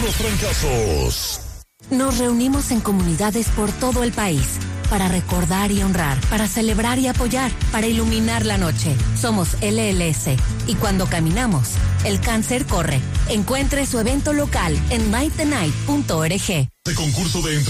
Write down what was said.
los trancazos. Nos reunimos en comunidades por todo el país para recordar y honrar, para celebrar y apoyar, para iluminar la noche. Somos LLS y cuando caminamos, el cáncer corre. Encuentre su evento local en mytenight.org. De concurso de